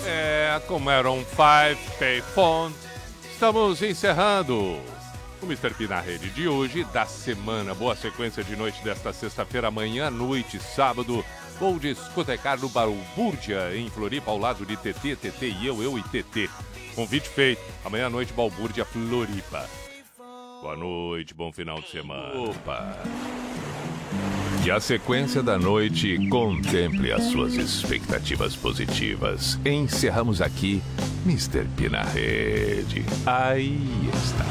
Como eram 5 Payphone, estamos encerrando o Mr. P na Rede de hoje, da semana. Boa sequência de noite desta sexta-feira, amanhã, noite, sábado. Vou discotecar no Balbúrdia, em Floripa, ao lado de TT e eu e TT. Convite feito. Amanhã à noite, Balbúrdia, Floripa. Boa noite, bom final de semana. Opa! E a sequência da noite contemple as suas expectativas positivas. Encerramos aqui Mr. P na Rede. Aí está.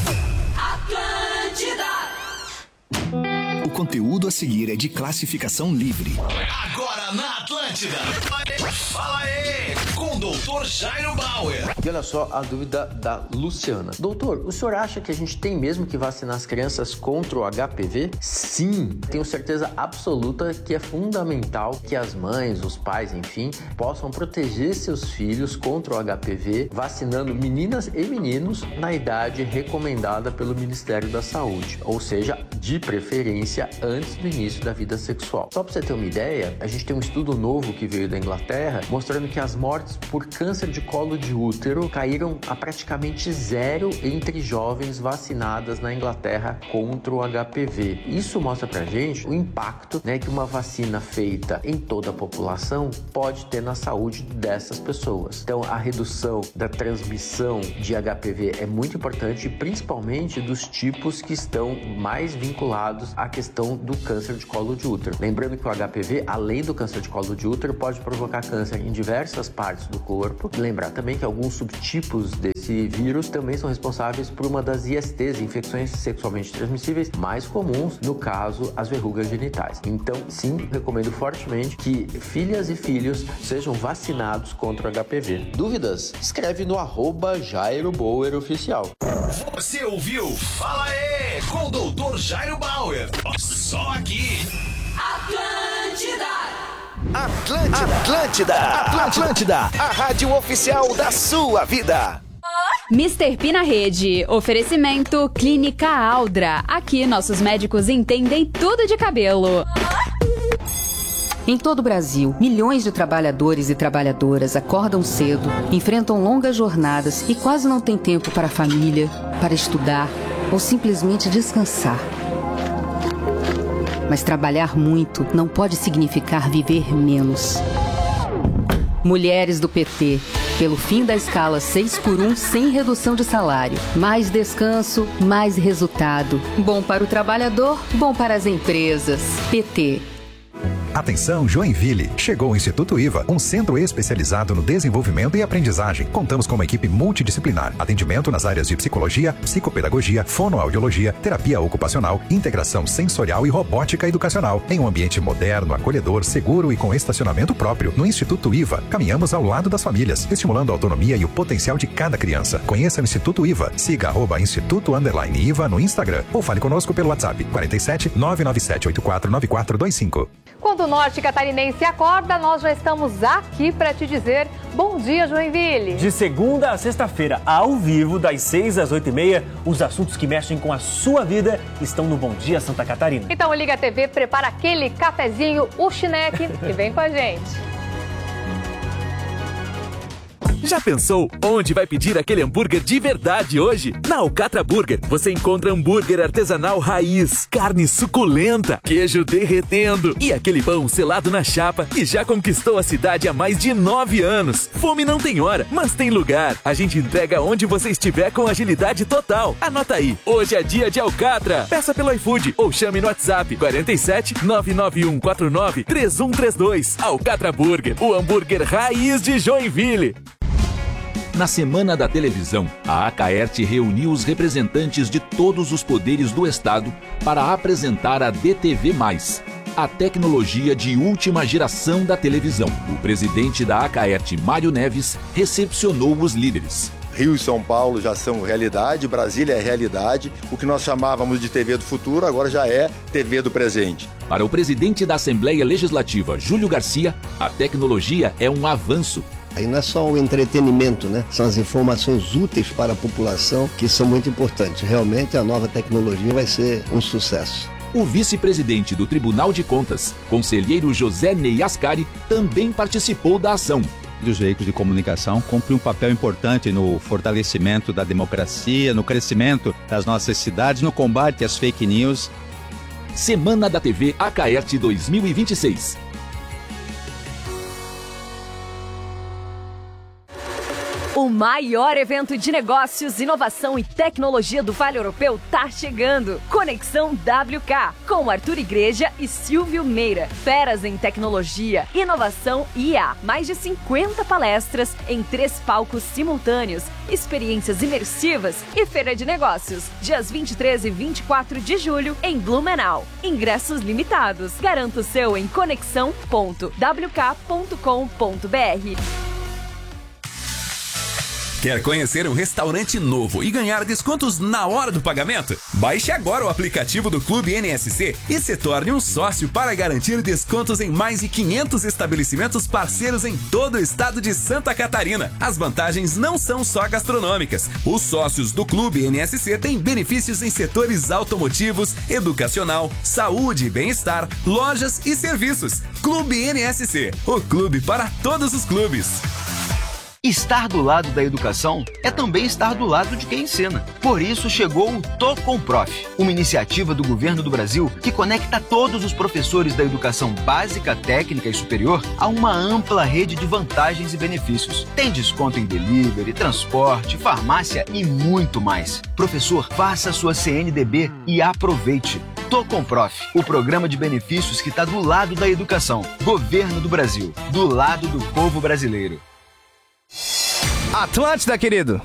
O conteúdo a seguir é de classificação livre. Agora na Atlântida. Fala aí, com o Dr. Jairo Bauer. E olha só a dúvida da Luciana. Doutor, o senhor acha que a gente tem mesmo que vacinar as crianças contra o HPV? Sim, tenho certeza absoluta que é fundamental que as mães, os pais, enfim, possam proteger seus filhos contra o HPV, vacinando meninas e meninos na idade recomendada pelo Ministério da Saúde, ou seja, de preferência antes do início da vida sexual. Só para você ter uma ideia, a gente tem um estudo novo que veio da Inglaterra mostrando que as mortes por câncer de colo de útero caíram a praticamente zero entre jovens vacinadas na Inglaterra contra o HPV. Isso mostra pra gente o impacto, que uma vacina feita em toda a população pode ter na saúde dessas pessoas. Então, a redução da transmissão de HPV é muito importante, principalmente dos tipos que estão mais vinculados à questão do câncer de colo de útero. Lembrando que o HPV, além do câncer de colo de útero, pode provocar câncer em diversas partes do corpo. Lembrar também que alguns subtipos desse vírus também são responsáveis por uma das ISTs, infecções sexualmente transmissíveis, mais comuns, no caso, as verrugas genitais. Então, sim, recomendo fortemente que filhas e filhos sejam vacinados contra o HPV. Dúvidas? Escreve no @Jairo Bauer Oficial. Você ouviu? Fala aí, com o Dr. Jairo Bauer. Só aqui. Atlântida, a rádio oficial da sua vida. Mr. P na Rede. Oferecimento Clínica Aldra. Aqui nossos médicos entendem tudo de cabelo. Em todo o Brasil, milhões de trabalhadores e trabalhadoras acordam cedo, enfrentam longas jornadas e quase não têm tempo para a família, para estudar ou simplesmente descansar. Mas trabalhar muito não pode significar viver menos. Mulheres do PT, pelo fim da escala 6x1 sem redução de salário. Mais descanso, mais resultado. Bom para o trabalhador, bom para as empresas. PT. Atenção Joinville, chegou o Instituto IVA, um centro especializado no desenvolvimento e aprendizagem. Contamos com uma equipe multidisciplinar, atendimento nas áreas de psicologia, psicopedagogia, fonoaudiologia, terapia ocupacional, integração sensorial e robótica educacional, em um ambiente moderno, acolhedor, seguro e com estacionamento próprio. No Instituto IVA, caminhamos ao lado das famílias, estimulando a autonomia e o potencial de cada criança. Conheça o Instituto IVA, siga @instituto_IVA no Instagram ou fale conosco pelo WhatsApp 47 997 84 9425. Quando o norte catarinense acorda, nós já estamos aqui para te dizer bom dia, Joinville. De segunda a sexta-feira, ao vivo, das 6 às 8h30, os assuntos que mexem com a sua vida estão no Bom Dia Santa Catarina. Então liga a TV, prepara aquele cafezinho, o chineque e vem com a gente. Já pensou onde vai pedir aquele hambúrguer de verdade hoje? Na Alcatra Burger, você encontra hambúrguer artesanal raiz, carne suculenta, queijo derretendo e aquele pão selado na chapa que já conquistou a cidade há mais de 9 anos. Fome não tem hora, mas tem lugar. A gente entrega onde você estiver com agilidade total. Anota aí, hoje é dia de Alcatra. Peça pelo iFood ou chame no WhatsApp 47 991 49 3132. Alcatra Burger, o hambúrguer raiz de Joinville. Na Semana da Televisão, a Acaerte reuniu os representantes de todos os poderes do Estado para apresentar a DTV+, a tecnologia de última geração da televisão. O presidente da Acaerte, Mário Neves, recepcionou os líderes. Rio e São Paulo já são realidade, Brasília é realidade. O que nós chamávamos de TV do futuro agora já é TV do presente. Para o presidente da Assembleia Legislativa, Júlio Garcia, a tecnologia é um avanço. Aí não é só o entretenimento, né? São as informações úteis para a população que são muito importantes. Realmente a nova tecnologia vai ser um sucesso. O vice-presidente do Tribunal de Contas, conselheiro José Ney Ascari, também participou da ação. dos veículos de comunicação cumpre um papel importante no fortalecimento da democracia, no crescimento das nossas cidades, no combate às fake news. Semana da TV Acaerte 2026. O maior evento de negócios, inovação e tecnologia do Vale Europeu tá chegando. Conexão WK, com Arthur Igreja e Silvio Meira. Feras em tecnologia, inovação e IA. Mais de 50 palestras em 3 palcos simultâneos, experiências imersivas e feira de negócios. Dias 23 e 24 de julho em Blumenau. Ingressos limitados. Garanta o seu em conexão.wk.com.br. Quer conhecer um restaurante novo e ganhar descontos na hora do pagamento? Baixe agora o aplicativo do Clube NSC e se torne um sócio para garantir descontos em mais de 500 estabelecimentos parceiros em todo o estado de Santa Catarina. As vantagens não são só gastronômicas. Os sócios do Clube NSC têm benefícios em setores automotivos, educacional, saúde e bem-estar, lojas e serviços. Clube NSC, o clube para todos os clubes. Estar do lado da educação é também estar do lado de quem ensina. Por isso chegou o Tô com Prof, uma iniciativa do governo do Brasil que conecta todos os professores da educação básica, técnica e superior a uma ampla rede de vantagens e benefícios. Tem desconto em delivery, transporte, farmácia e muito mais. Professor, faça sua CNDB e aproveite. Tô com Prof, o programa de benefícios que está do lado da educação. Governo do Brasil, do lado do povo brasileiro. Atlântida, querido.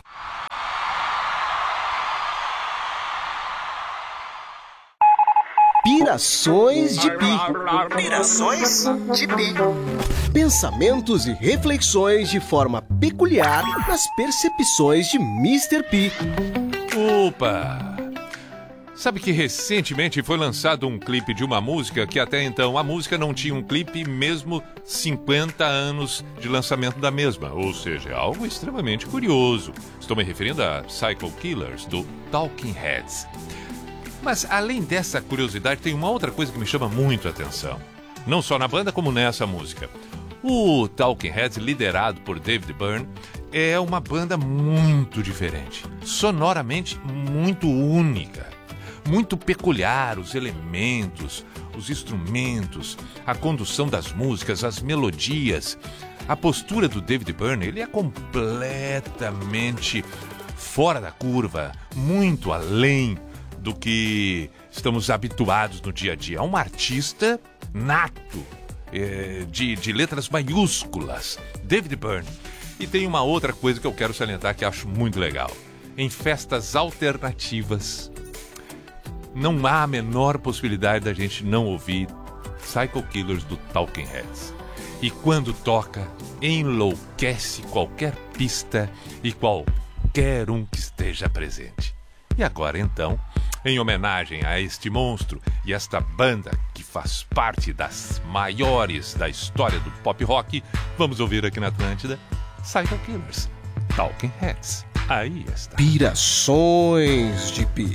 Pirações de Pi. Pirações de Pi. Pensamentos e reflexões de forma peculiar nas percepções de Mr. P. Opa! Sabe que recentemente foi lançado um clipe de uma música que até então a música não tinha um clipe mesmo 50 anos de lançamento da mesma, ou seja, é algo extremamente curioso. Estou me referindo a Psycho Killers, do Talking Heads. Mas além dessa curiosidade, tem uma outra coisa que me chama muito a atenção. Não só na banda como nessa música. O Talking Heads, liderado por David Byrne, é uma banda muito diferente, sonoramente muito única. Muito peculiar, os elementos, os instrumentos, a condução das músicas, as melodias. A postura do David Byrne, ele é completamente fora da curva, muito além do que estamos habituados no dia a dia. É um artista nato, de letras maiúsculas, David Byrne. E tem uma outra coisa que eu quero salientar que acho muito legal. Em festas alternativas, não há a menor possibilidade da gente não ouvir Psycho Killers do Talking Heads. E quando toca, enlouquece qualquer pista e qualquer um que esteja presente. E agora então, em homenagem a este monstro e esta banda que faz parte das maiores da história do pop rock, vamos ouvir aqui na Atlântida Psycho Killers, Talking Heads. Aí está. Pirações de Pi.